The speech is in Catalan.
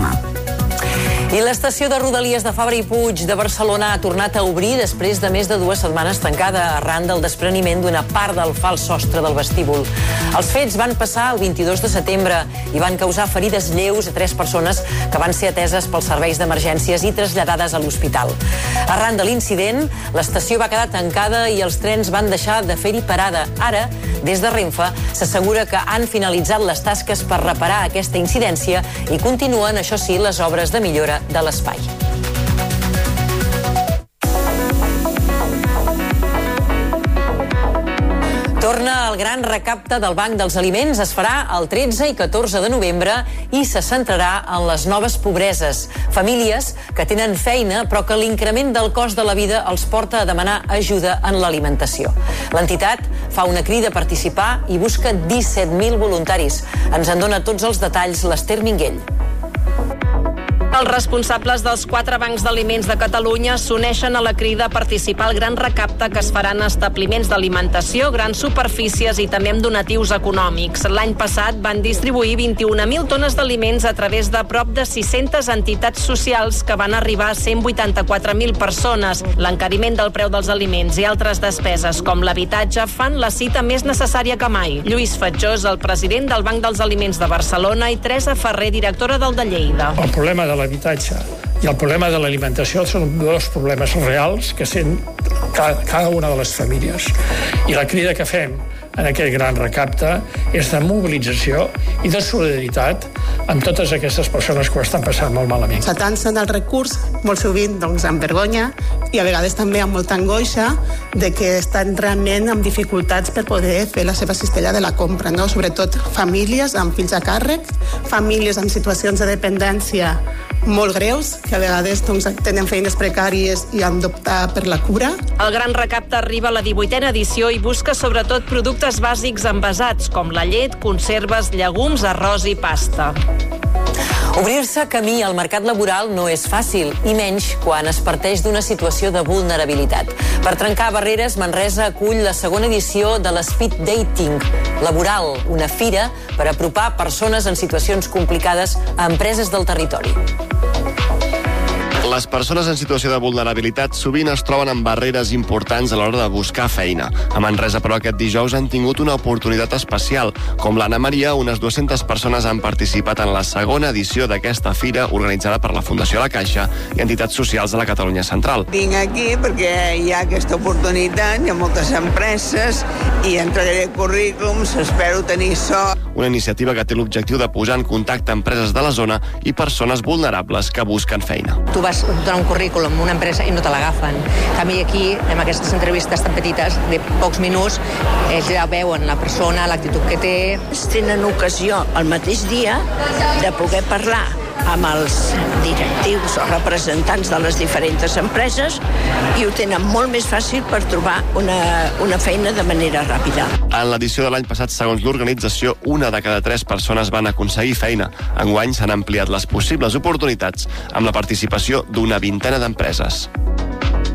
terme. I l'estació de Rodalies de Fabra i Puig de Barcelona ha tornat a obrir després de més de 2 setmanes tancada arran del despreniment d'una part del fals sostre del vestíbul. Els fets van passar el 22 de setembre i van causar ferides lleus a 3 persones que van ser ateses pels serveis d'emergències i traslladades a l'hospital. Arran de l'incident, l'estació va quedar tancada i els trens van deixar de fer-hi parada. Ara, des de Renfe, s'assegura que han finalitzat les tasques per reparar aquesta incidència i continuen, això sí, les obres de millora de l'espai. Torna el gran recapte del Banc dels Aliments. Es farà el 13 i 14 de novembre i se centrarà en les noves pobreses. Famílies que tenen feina però que l'increment del cost de la vida els porta a demanar ajuda en l'alimentació. L'entitat fa una crida a participar i busca 17.000 voluntaris. Ens en dona tots els detalls l'Ester Minguell. Els responsables dels 4 bancs d'aliments de Catalunya s'uneixen a la crida a participar al gran recapte que es farà en establiments d'alimentació, grans superfícies i també amb donatius econòmics. L'any passat van distribuir 21.000 tones d'aliments a través de prop de 600 entitats socials que van arribar a 184.000 persones. L'encariment del preu dels aliments i altres despeses com l'habitatge fan la cita més necessària que mai. Lluís Fatjós, el president del Banc dels Aliments de Barcelona, i Teresa Ferrer, directora del de Lleida. El problema de l'habitatge i el problema de l'alimentació són 2 problemes reals que sent cada una de les famílies. I la crida que fem en aquest gran recapte és de mobilització i de solidaritat amb totes aquestes persones que ho estan passant molt malament. S'atancen el recurs molt sovint amb vergonya i a vegades també amb molta angoixa de que estan realment amb dificultats per poder fer la seva cistella de la compra, no? Sobretot famílies amb fills a càrrec, famílies amb situacions de dependència molt greus, que a vegades tenen feines precàries i han d'optar per la cura. El gran recapte arriba a la 18a edició i busca sobretot productes bàsics envasats, com la llet, conserves, llegums, arròs i pasta. Obrir-se camí al mercat laboral no és fàcil, i menys quan es parteix d'una situació de vulnerabilitat. Per trencar barreres, Manresa acull la 2a edició de l'Speed Dating Laboral, una fira per apropar persones en situacions complicades a empreses del territori. Les persones en situació de vulnerabilitat sovint es troben amb barreres importants a l'hora de buscar feina. A Manresa, però, aquest dijous han tingut una oportunitat especial. Com l'Anna Maria, unes 200 persones han participat en la 2a edició d'aquesta fira organitzada per la Fundació La Caixa i entitats socials de la Catalunya Central. Vinc aquí perquè hi ha aquesta oportunitat, hi ha moltes empreses i entregaré currículums, espero tenir sort. Una iniciativa que té l'objectiu de posar en contacte empreses de la zona i persones vulnerables que busquen feina. Tu vas donar un currículum a una empresa i no te l'agafen. En canvi, aquí, amb aquestes entrevistes tan petites, de pocs minuts, ells ja veuen la persona, l'actitud que té. Tenen ocasió el mateix dia de poder parlar amb els directius o representants de les diferents empreses i ho tenen molt més fàcil per trobar una feina de manera ràpida. En l'edició de l'any passat, segons l'organització, 1 de cada 3 persones van aconseguir feina. Enguany s'han ampliat les possibles oportunitats amb la participació d'una 20a d'empreses.